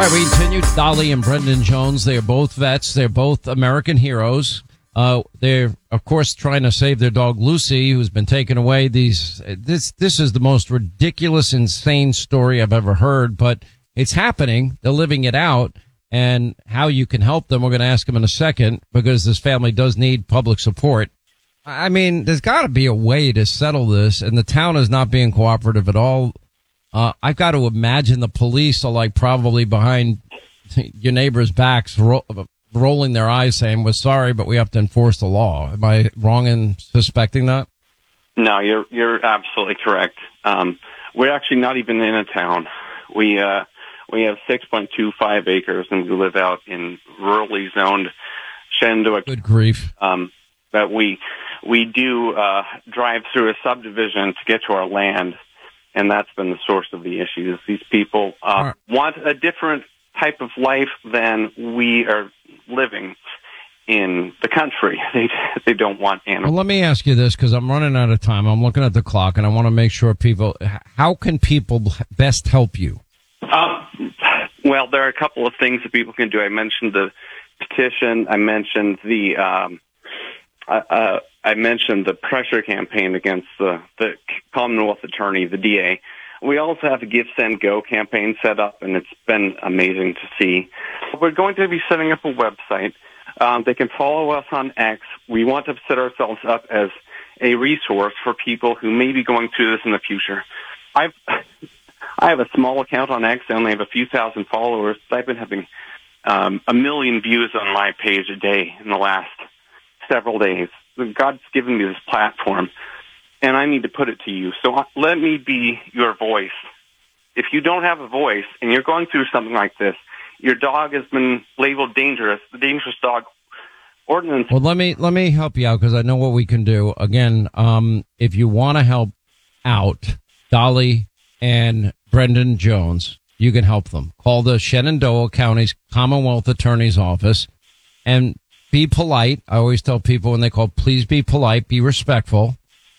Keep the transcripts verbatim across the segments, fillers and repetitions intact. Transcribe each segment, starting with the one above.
All right, we continue. Dolly and Brendan Jones, they are both vets. They're both American heroes. Uh, they're, of course, trying to save their dog Lucy, who's been taken away. These, this, this is the most ridiculous, insane story I've ever heard, but it's happening. They're living it out. And how you can help them, we're going to ask them in a second, because this family does need public support. I mean, there's got to be a way to settle this, and the town is not being cooperative at all. Uh, I've got to imagine the police are like probably behind your neighbors' backs, ro- rolling their eyes saying, we're sorry, but we have to enforce the law. Am I wrong in suspecting that? No, you're you're absolutely correct. Um, we're actually not even in a town. We uh, we have six point two five acres, and we live out in rurally zoned Shenandoah. Good grief. Um, but we, we do uh, drive through a subdivision to get to our land. And that's been the source of the issues. These people uh, right. want a different type of life than we are living in the country. They they don't want animals. Well, let me ask you this, because I'm running out of time. I'm looking at the clock, and I want to make sure people. How can people best help you? Uh, well, there are a couple of things that people can do. I mentioned the petition. I mentioned the. Um, uh, uh, I mentioned the pressure campaign against the, the Commonwealth Attorney, the D A. We also have a Give, Send, Go campaign set up, and it's been amazing to see. We're going to be setting up a website. Um, they can follow us on X. We want to set ourselves up as a resource for people who may be going through this in the future. I've, I have a small account on X. I only have a few thousand followers, but I've been having um, a million views on my page a day in the last several days. God's given me this platform, and I need to put it to you. So let me be your voice. If you don't have a voice and you're going through something like this, your dog has been labeled dangerous, the dangerous dog ordinance. Well, let me let me help you out, because I know what we can do. Again, um, if you want to help out Dolly and Brendan Jones, you can help them. Call the Shenandoah County's Commonwealth Attorney's Office and be polite. I always tell people when they call, please be polite, be respectful.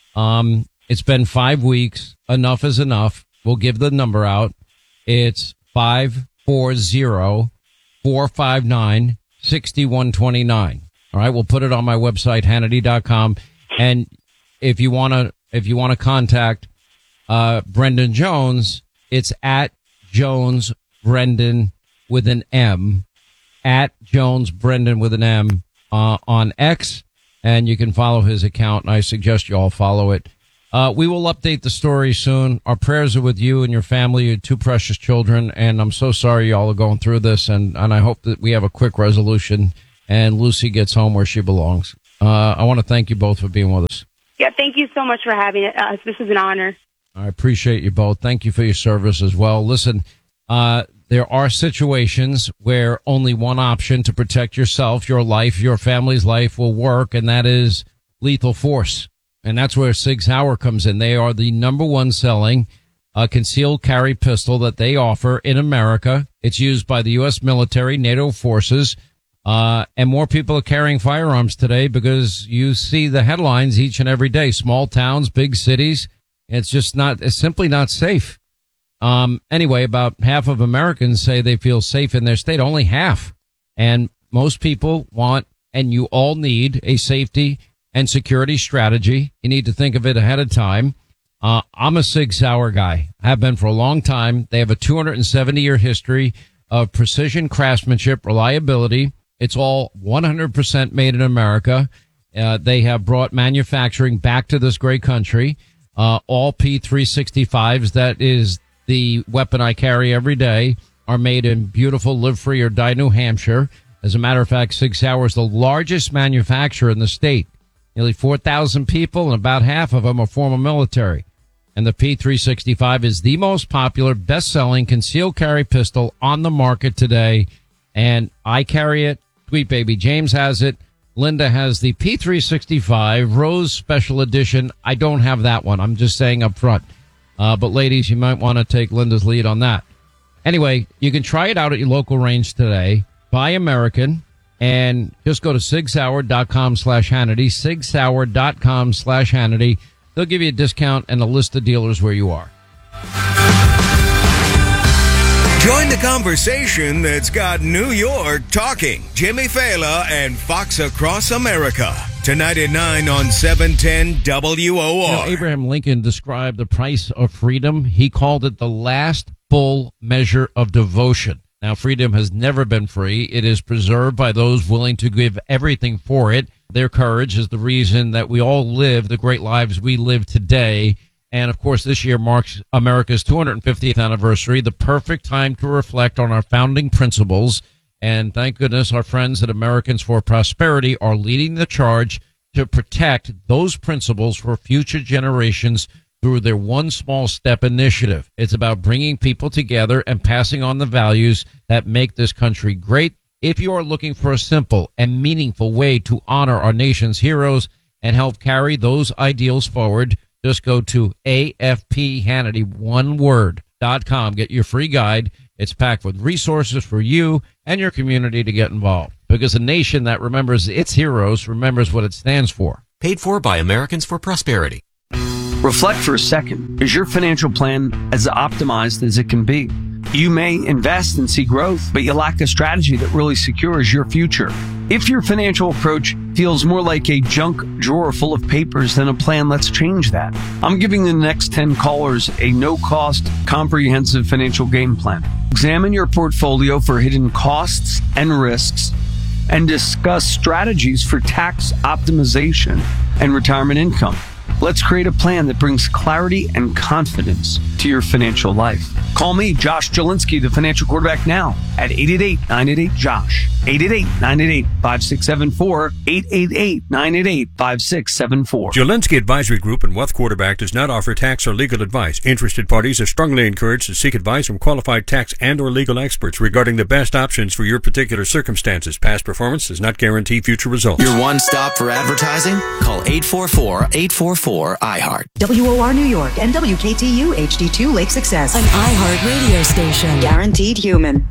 Um, it's been five weeks. Enough is enough. We'll give the number out. It's five four zero, four five nine, six one two nine. All right. We'll put it on my website, Hannity dot com. And if you want to, if you want to contact, uh, Brendan Jones, it's at Jones Brendan with an M, at Jones Brendan with an M. Uh, on X, and you can follow his account, and I suggest you all follow it. Uh, we will update the story soon. Our prayers are with you and your family, your two precious children, and I'm so sorry y'all are going through this, and, and I hope that we have a quick resolution and Lucy gets home where she belongs. Uh, I want to thank you both for being with us. Yeah, thank you so much for having us. This is an honor. I appreciate you both. Thank you for your service as well. Listen, uh, there are situations where only one option to protect yourself, your life, your family's life will work, and that is lethal force. And that's where Sig Sauer comes in. They are the number one selling uh, concealed carry pistol that they offer in America. It's used by the U S military, NATO forces, uh, and more people are carrying firearms today because you see the headlines each and every day. Small towns, big cities. It's just not, it's simply not safe. Um, anyway, about half of Americans say they feel safe in their state, only half. And most people want, and you all need, a safety and security strategy. You need to think of it ahead of time. Uh, I'm a Sig Sauer guy. I have been for a long time. They have a two hundred seventy year history of precision craftsmanship, reliability. It's all one hundred percent made in America. Uh, they have brought manufacturing back to this great country. Uh, all P three sixty-fives, that is the weapon I carry every day, are made in beautiful Live Free or Die New Hampshire. As a matter of fact, Sig Sauer is the largest manufacturer in the state. Nearly four thousand people, and about half of them are former military. And the P three sixty-five is the most popular, best-selling concealed carry pistol on the market today. And I carry it. Sweet Baby James has it. Linda has the P three sixty-five Rose Special Edition. I don't have that one. I'm just saying up front. Uh, but ladies, you might want to take Linda's lead on that. Anyway, you can try it out at your local range today. Buy American, and just go to sig sauer dot com slash Hannity, sig sauer dot com slash Hannity. They'll give you a discount and a list of dealers where you are. Join the conversation that's got New York talking. Jimmy Fallon and Fox Across America. Tonight at nine on seven ten W O R. You know, Abraham Lincoln described the price of freedom. He called it the last full measure of devotion. Now, freedom has never been free. It is preserved by those willing to give everything for it. Their courage is the reason that we all live the great lives we live today. And, of course, this year marks America's two hundred fiftieth anniversary, the perfect time to reflect on our founding principles. And thank goodness our friends at Americans for Prosperity are leading the charge to protect those principles for future generations through their One Small Step initiative. It's about bringing people together and passing on the values that make this country great. If you are looking for a simple and meaningful way to honor our nation's heroes and help carry those ideals forward, just go to A F P Hannity, one word, dot com. Get your free guide. It's packed with resources for you and your community to get involved. Because a nation that remembers its heroes remembers what it stands for. Paid for by Americans for Prosperity. Reflect for a second. Is your financial plan as optimized as it can be? You may invest and see growth, but you lack a strategy that really secures your future. If your financial approach feels more like a junk drawer full of papers than a plan, let's change that. I'm giving the next ten callers a no-cost, comprehensive financial game plan. Examine your portfolio for hidden costs and risks and discuss strategies for tax optimization and retirement income. Let's create a plan that brings clarity and confidence to your financial life. Call me, Josh Jelinski, the financial quarterback, now at eight eight eight, nine eight eight, JOSH. eight eight eight, nine eight eight, five six seven four. eight eight eight, nine eight eight, five six seven four. Jelinski Advisory Group and Wealth Quarterback does not offer tax or legal advice. Interested parties are strongly encouraged to seek advice from qualified tax and or legal experts regarding the best options for your particular circumstances. Past performance does not guarantee future results. Your one stop for advertising? Call eight four four, eight four four, I heart. W O R New York and W K T U H D two Lake Success. An iHeart radio station. Guaranteed human.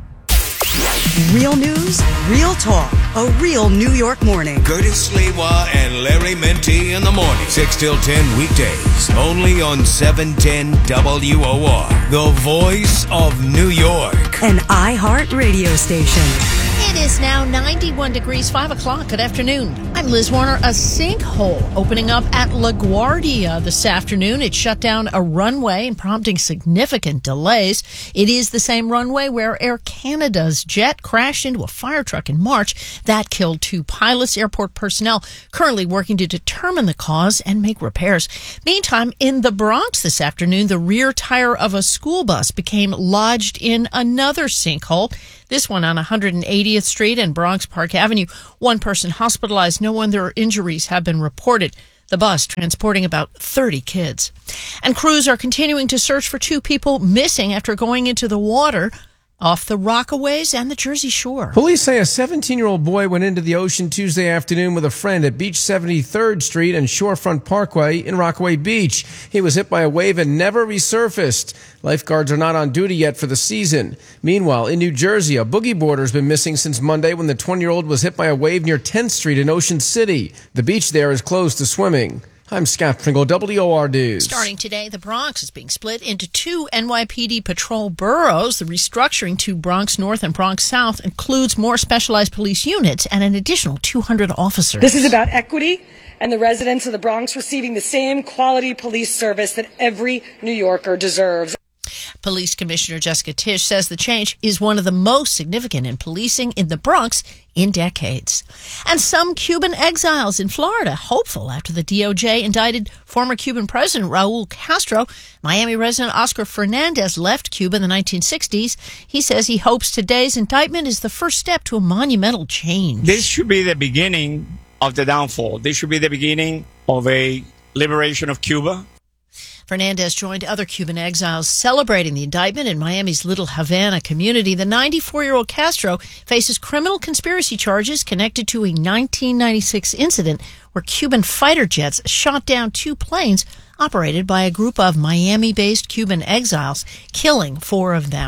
Real news, real talk. A real New York morning. Curtis Sliwa and Larry Menti in the morning. six till ten weekdays. Only on seven ten W O R. The voice of New York. An iHeart radio station. It is now ninety-one degrees, five o'clock. Good afternoon. I'm Liz Warner. A sinkhole opening up at LaGuardia this afternoon. It shut down a runway and prompting significant delays. It is the same runway where Air Canada's jet crashed into a fire truck in March. That killed two pilots. Airport personnel currently working to determine the cause and make repairs. Meantime, in the Bronx this afternoon, the rear tire of a school bus became lodged in another sinkhole. This one on one hundred eightieth Street and Bronx Park Avenue. One person hospitalized. No other injuries have been reported. The bus transporting about thirty kids. And crews are continuing to search for two people missing after going into the water off the Rockaways and the Jersey Shore. Police say a seventeen-year-old boy went into the ocean Tuesday afternoon with a friend at Beach seventy-third Street and Shorefront Parkway in Rockaway Beach. He was hit by a wave and never resurfaced. Lifeguards are not on duty yet for the season. Meanwhile, in New Jersey, a boogie boarder has been missing since Monday when the twenty-year-old was hit by a wave near tenth Street in Ocean City. The beach there is closed to swimming. I'm Scott Pringle, W O R News. Starting today, the Bronx is being split into two N Y P D patrol boroughs. The restructuring to Bronx North and Bronx South includes more specialized police units and an additional two hundred officers. This is about equity and the residents of the Bronx receiving the same quality police service that every New Yorker deserves. Police Commissioner Jessica Tisch says the change is one of the most significant in policing in the Bronx in decades. And some Cuban exiles in Florida hopeful after the D O J indicted former Cuban President Raul Castro. Miami resident Oscar Fernandez left Cuba in the nineteen sixties. He says he hopes today's indictment is the first step to a monumental change. This should be the beginning of the downfall. This should be the beginning of a liberation of Cuba. Fernandez joined other Cuban exiles celebrating the indictment in Miami's Little Havana community. The ninety-four-year-old Castro faces criminal conspiracy charges connected to a nineteen ninety-six incident where Cuban fighter jets shot down two planes operated by a group of Miami-based Cuban exiles, killing four of them.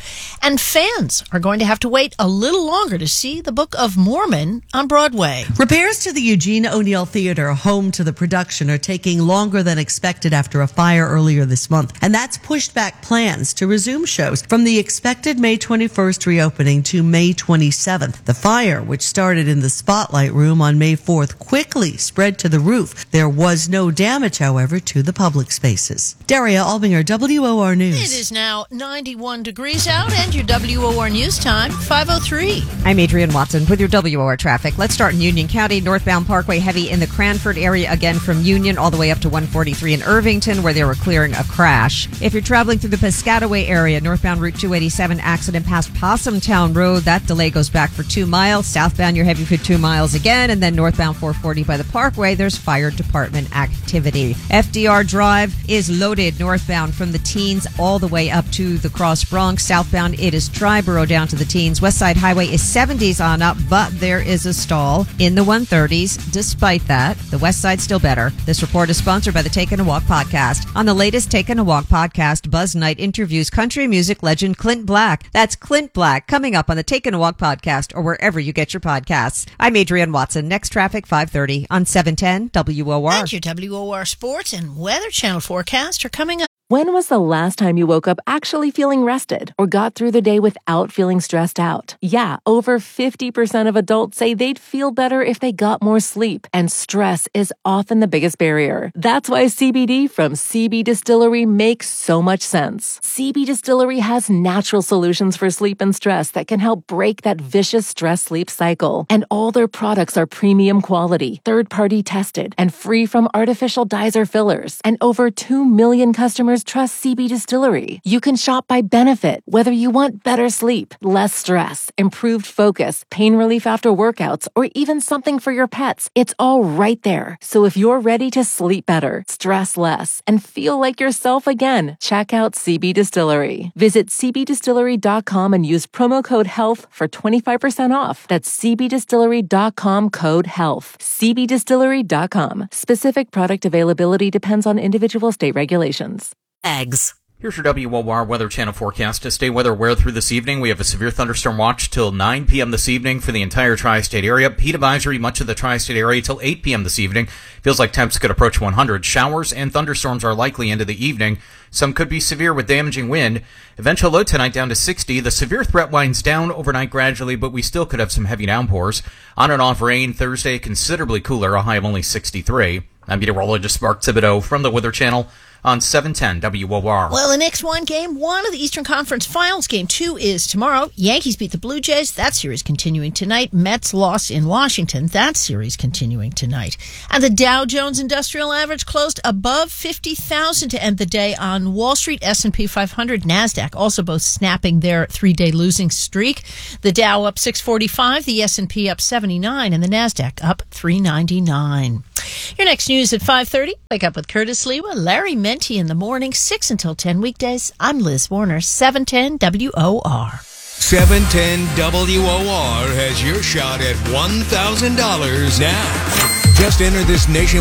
And fans are going to have to wait a little longer to see the Book of Mormon on Broadway. Repairs to the Eugene O'Neill Theater, home to the production, are taking longer than expected after a fire earlier this month. And that's pushed back plans to resume shows from the expected May twenty-first reopening to May twenty-seventh. The fire, which started in the Spotlight Room on May fourth, quickly spread to the roof. There was no damage, however, to the public spaces. Daria Albinger, W O R News. It is now ninety-one degrees out, and your W O R News time, five oh three. I'm Adrienne Watson with your W O R traffic. Let's start in Union County. Northbound Parkway heavy in the Cranford area, again from Union all the way up to one forty-three in Irvington, where they were clearing a crash. If you're traveling through the Piscataway area, northbound Route two eighty-seven accident past Possum Town Road. That delay goes back for two miles. Southbound, you're heavy for two miles again. And then northbound four forty by the Parkway, there's fire department activity. F D R Drive is loaded northbound from the Teens all the way up to the Cross Bronx. Southbound, it is Triborough down to the Teens. West Side Highway is seventies on up, but there is a stall in the one thirties. Despite that, the West Side's still better. This report is sponsored by the Taking a Walk podcast. On the latest Taking a Walk podcast, Buzz Knight interviews country music legend Clint Black. That's Clint Black coming up on the Taking a Walk podcast or wherever you get your podcasts. I'm Adrienne Watson. Next traffic, five thirty on seven ten W O R. And your W O R Sports and Weather Channel forecast are coming up. When was the last time you woke up actually feeling rested or got through the day without feeling stressed out? Yeah, over fifty percent of adults say they'd feel better if they got more sleep, and stress is often the biggest barrier. That's why C B D from C B Distillery makes so much sense. C B Distillery has natural solutions for sleep and stress that can help break that vicious stress-sleep cycle. And all their products are premium quality, third-party tested, and free from artificial dyes or fillers. And over two million customers trust C B Distillery. You can shop by benefit, whether you want better sleep, less stress, improved focus, pain relief after workouts, or even something for your pets. It's all right there. So if you're ready to sleep better, stress less, and feel like yourself again, check out C B Distillery. Visit c b distillery dot com and use promo code HEALTH for twenty-five percent off. That's c b distillery dot com code HEALTH. c b distillery dot com. Specific product availability depends on individual state regulations. Eggs. Here's your W O R Weather Channel forecast. To stay weather aware through this evening, we have a severe thunderstorm watch till nine p.m. this evening for the entire tri-state area. Heat advisory, much of the tri-state area till eight p.m. this evening. Feels like temps could approach one hundred. Showers and thunderstorms are likely into the evening. Some could be severe with damaging wind. Eventual low tonight down to sixty. The severe threat winds down overnight gradually, but we still could have some heavy downpours. On and off rain Thursday, considerably cooler, a high of only sixty-three. I'm meteorologist Mark Thibodeau from the Weather Channel on seven ten W O R. Well, the next one game, one of the Eastern Conference Finals. Game two is tomorrow. Yankees beat the Blue Jays. That series continuing tonight. Mets lost in Washington. That series continuing tonight. And the Dow Jones Industrial Average closed above fifty thousand to end the day on Wall Street. S and P five hundred, NASDAQ also both snapping their three-day losing streak. The Dow up six forty-five, the S and P up seventy-nine, and the NASDAQ up three ninety-nine. Your next news at five thirty. Wake up with Curtis Lewa, Larry Menti in the morning, six until ten weekdays. I'm Liz Warner, seven ten W O R. seven ten W O R has your shot at one thousand dollars now. Just enter this nationwide